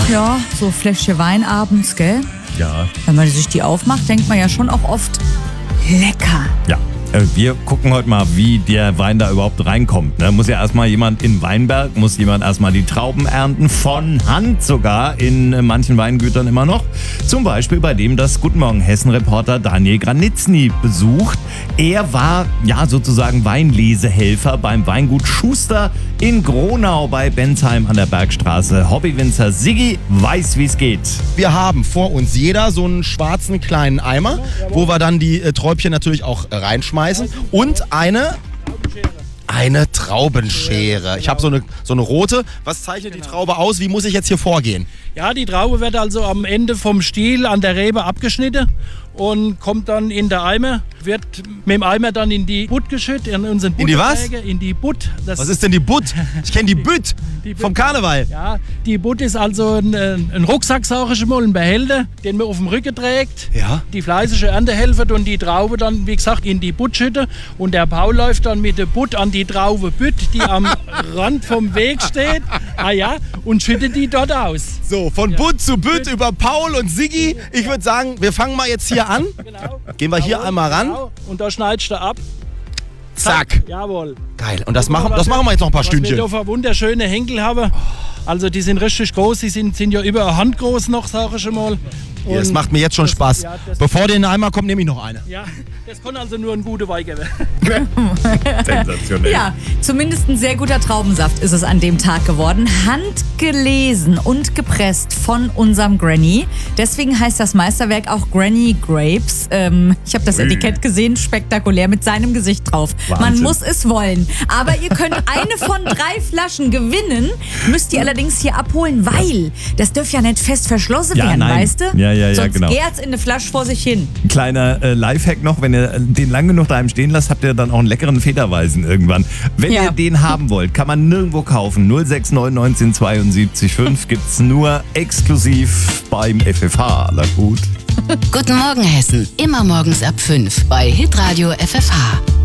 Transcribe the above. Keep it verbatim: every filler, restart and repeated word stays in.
ja, so Fläschchen Wein abends, gell? Ja. Wenn man sich die aufmacht, denkt man ja schon auch oft, lecker. Ja. Wir gucken heute mal, wie der Wein da überhaupt reinkommt. Ne? Muss ja erstmal jemand in Weinberg, muss jemand erstmal die Trauben ernten, von Hand sogar, in manchen Weingütern immer noch. Zum Beispiel bei dem das Guten Morgen Hessen-Reporter Daniel Granitzny besucht. Er war ja sozusagen Weinlesehelfer beim Weingut Schuster in Gronau bei Bensheim an der Bergstraße. Hobbywinzer Siggi weiß, wie es geht. Wir haben vor uns jeder so einen schwarzen kleinen Eimer, wo wir dann die äh, Träubchen natürlich auch äh, reinschmeißen. Und eine, eine Traubenschere. Ich habe so eine, so eine rote. Was zeichnet die Traube aus? Wie muss ich jetzt hier vorgehen? Ja, die Traube wird also am Ende vom Stiel an der Rebe abgeschnitten und kommt dann in der Eimer, wird mit dem Eimer dann in die Butt geschüttet, in unseren In die was? Butterträger, in die Butt. Das Was ist denn die Butt? Ich kenne die Bütt Die Butt. vom Karneval. Ja, die Butt ist also ein, ein Rucksack, sag ich mal, ein Behälter, den man auf dem Rücken trägt. Ja. Die fleißige Erntehelfer und die Traube dann, wie gesagt, in die Butt schütten. Und der Paul läuft dann mit der Butt an die Traube Bütt, die am Rand vom Weg steht. Ah ja, und schüttet die dort aus. So, von Ja. Butt zu Bütt über Paul und Siggi. Ich würde sagen, wir fangen mal jetzt hier an. Genau. Gehen wir hier Jawohl, einmal ran. Genau. Und da schneidest du ab. Zack. Jawohl. Geil. Und das Guck mal, machen, was das machen wir jetzt noch ein paar was wir Stündchen. da für wunderschöne Henkel haben. Also die sind richtig groß, die sind, sind ja über eine Hand groß noch, sag ich schon mal. Ja, das Und macht mir jetzt schon das- Spaß. ja, das- Bevor der in den Eimer kommt, nehme ich noch eine. Ja, das kann also nur ein guter Wein geben. Sensationell. Ja, zumindest ein sehr guter Traubensaft ist es an dem Tag geworden. Handgelesen und gepresst von unserem Granny. Deswegen heißt das Meisterwerk auch Granny Grapes. Ähm, ich habe das Ui. Etikett gesehen, spektakulär mit seinem Gesicht drauf. Man Wahnsinn. muss es wollen. Aber ihr könnt eine von drei Flaschen gewinnen, müsst ihr allerdings hier abholen, weil das dürft ja nicht fest verschlossen Ja, werden, nein. weißt du? Ja, ja, ja, Sonst genau. gärt's in eine Flasche vor sich hin. Ein kleiner äh, Lifehack noch, wenn ihr den lang genug daheim stehen lasst, habt ihr dann auch einen leckeren Federweisen irgendwann. Wenn Ja. ihr den haben wollt, kann man nirgendwo kaufen. null sechs neun neunzehn zweiundsiebzig fünf gibt's nur exklusiv beim F F H. Na gut. Guten Morgen Hessen, immer morgens ab fünf bei Hitradio F F H.